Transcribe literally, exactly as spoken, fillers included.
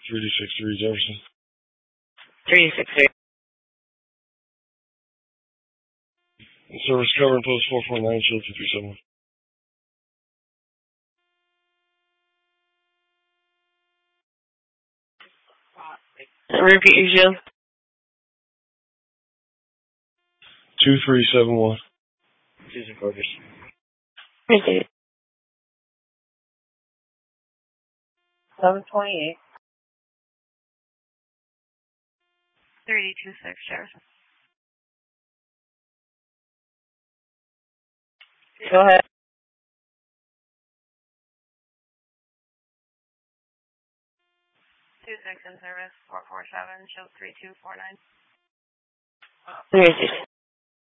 three D six three Jefferson. three D six three. Service cover and post four four nine, show two three seven one. Repeat your shield. two three seven one. Susan Quarters. Repeat. seven twenty-eight. three D two six Jefferson. Go ahead. two six in service, four four seven, show three two four nine. Three six.